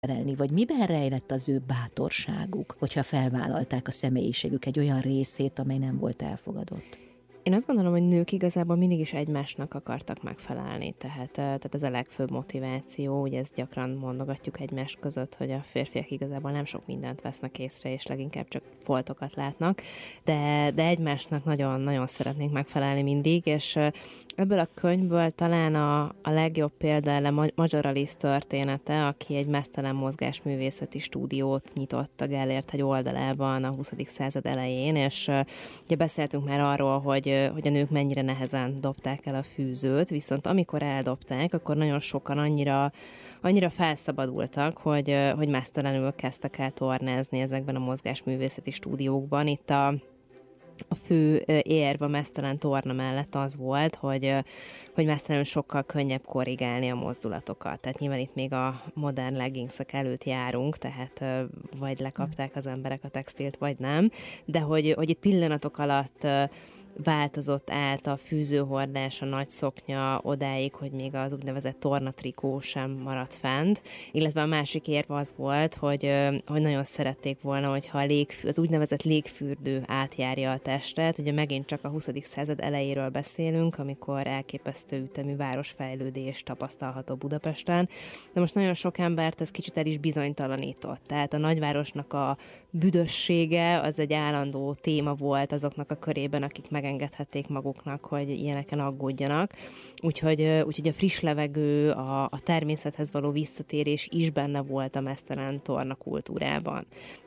szerelni, vagy miben rejlett az ő bátorságuk, hogyha felvállalták a személyiségük egy olyan részét, amely nem volt elfogadott? Én azt gondolom, hogy nők igazából mindig is egymásnak akartak megfelelni, tehát ez a legfőbb motiváció, ugye ezt gyakran mondogatjuk egymás között, hogy a férfiak igazából nem sok mindent vesznek észre, és leginkább csak foltokat látnak, de egymásnak nagyon-nagyon szeretnénk megfelelni mindig, és ebből a könyvből talán a legjobb példa Magyar Alice története, aki egy meztelen mozgásművészeti stúdiót nyitott a Gellért-hegy oldalában a 20. század elején, és ugye beszéltünk már arról, hogy a nők mennyire nehezen dobták el a fűzőt, viszont amikor eldobták, akkor nagyon sokan annyira felszabadultak, hogy meztelenül kezdtek el tornázni ezekben a mozgásművészeti stúdiókban. Itt a fő érv a meztelen torna mellett az volt, hogy meztelenül sokkal könnyebb korrigálni a mozdulatokat. Tehát nyilván itt még a modern leggingsek előtt járunk, tehát vagy lekapták az emberek a textilt, vagy nem, de hogy itt pillanatok alatt változott át a fűzőhordás, a nagy szoknya odáig, hogy még az úgynevezett tornatrikó sem maradt fent, illetve a másik érv az volt, hogy nagyon szerették volna, hogyha az úgynevezett légfürdő átjárja a testet. Ugye megint csak a 20. század elejéről beszélünk, amikor elképesztő ütemű városfejlődés tapasztalható Budapesten, de most nagyon sok embert ez kicsit el is bizonytalanított. Tehát a nagyvárosnak a büdössége az egy állandó téma volt azoknak a körében, akik megengedhették maguknak, hogy ilyeneken aggódjanak. Úgyhogy a friss levegő, a természethez való visszatérés is benne volt a meztelen torna kultúrában.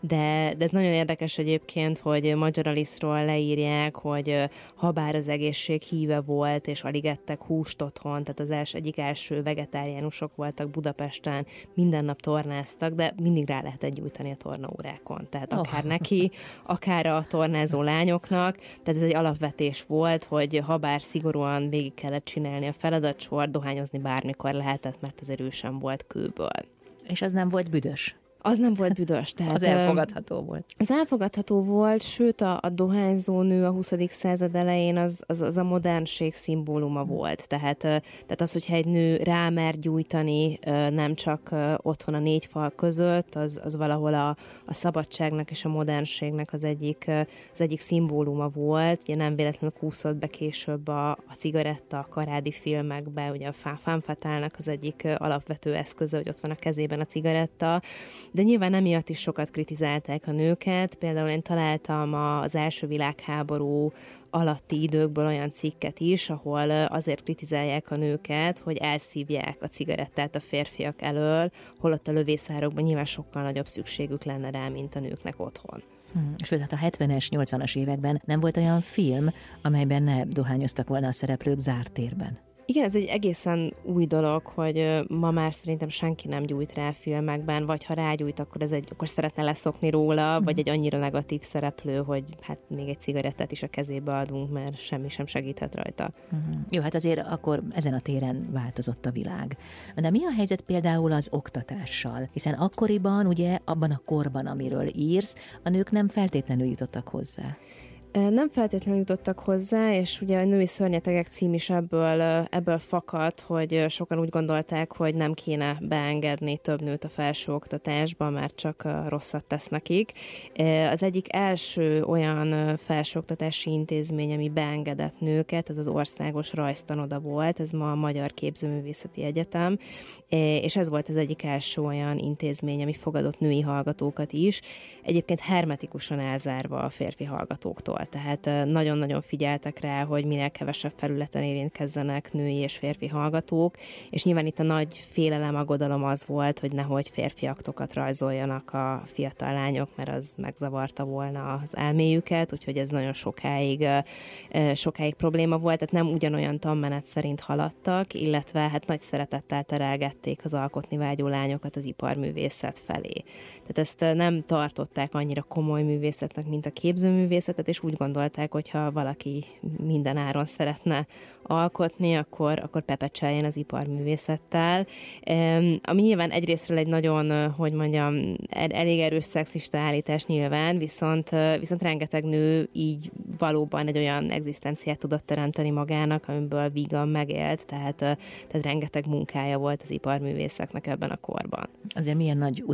De ez nagyon érdekes egyébként, hogy Magyar Alice-ról leírják, hogy habár az egészség híve volt, és alig ettek húst otthon, tehát az egyik első vegetáriánusok voltak Budapesten, minden nap tornáztak, de mindig rá lehetett gyújtani a tornaórákon. Tehát akár neki, akár a tornázó lányoknak, tehát ez egy alapvetés volt, hogy habár szigorúan végig kellett csinálni a feladatsort, dohányozni bármikor lehetett, mert az erősen volt kőből. És az nem volt büdös? Az nem volt büdös. Tehát, az elfogadható volt. Az elfogadható volt, sőt a dohányzó nő a 20. század elején az a modernség szimbóluma volt. Tehát az, hogyha egy nő rámer gyújtani nem csak otthon a négy fal között, az valahol a szabadságnak és a modernségnek az egyik szimbóluma volt. Ugye nem véletlenül kúszott be később a cigaretta, a karádi filmekbe, ugye a femme fatale-nak az egyik alapvető eszköze, hogy ott van a kezében a cigaretta. De nyilván emiatt is sokat kritizálták a nőket. Például én találtam az első világháború alatti időkből olyan cikket is, ahol azért kritizálják a nőket, hogy elszívják a cigarettát a férfiak elől, holott a lövészárokban nyilván sokkal nagyobb szükségük lenne rá, mint a nőknek otthon. Sőt, hát a 70-es, 80-as években nem volt olyan film, amelyben ne dohányoztak volna a szereplők zárt térben. Igen, ez egy egészen új dolog, hogy ma már szerintem senki nem gyújt rá filmekben, vagy ha rágyújt, akkor szeretne leszokni róla, vagy egy annyira negatív szereplő, hogy hát még egy cigarettát is a kezébe adunk, mert semmi sem segíthet rajta. Jó, hát azért akkor ezen a téren változott a világ. De mi a helyzet például az oktatással? Hiszen akkoriban, ugye abban a korban, amiről írsz, a nők nem feltétlenül jutottak hozzá. Nem feltétlenül jutottak hozzá, és ugye a Női szörnyetegek cím is ebből fakad, hogy sokan úgy gondolták, hogy nem kéne beengedni több nőt a felsőoktatásba, mert csak rosszat tesz nekik. Az egyik első olyan felsőoktatási intézmény, ami beengedett nőket, ez az Országos Rajztanoda volt, ez ma a Magyar Képzőművészeti Egyetem, és ez volt az egyik első olyan intézmény, ami fogadott női hallgatókat is, egyébként hermetikusan elzárva a férfi hallgatóktól. Tehát nagyon-nagyon figyeltek rá, hogy minél kevesebb felületen érintkezzenek női és férfi hallgatók, és nyilván itt a nagy félelem, aggodalom az volt, hogy nehogy férfi aktokat rajzoljanak a fiatal lányok, mert az megzavarta volna az elméjüket, úgyhogy ez nagyon sokáig probléma volt, tehát nem ugyanolyan tanmenet szerint haladtak, illetve hát nagy szeretettel terelgették az alkotni vágyó lányokat az iparművészet felé. Tehát ezt nem tartották annyira komoly művészetnek, mint a képzőművészetet, és úgy úgy gondolták, hogy ha valaki minden áron szeretne alkotni, akkor pepecseljen az iparművészettel. Ami nyilván egyrésztről egy nagyon, hogy mondjam, elég erős szexista állítás nyilván, viszont rengeteg nő így valóban egy olyan egzisztenciát tudott teremteni magának, amiből vígan megélt, tehát rengeteg munkája volt az iparművészeknek ebben a korban. Azért milyen nagy